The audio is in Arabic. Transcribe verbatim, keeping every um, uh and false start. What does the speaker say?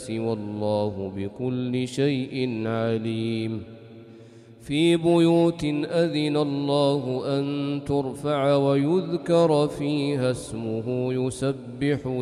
والله بكل شيء عليم. في بيوت أذن الله أن ترفع ويذكر فيها اسمه يسبح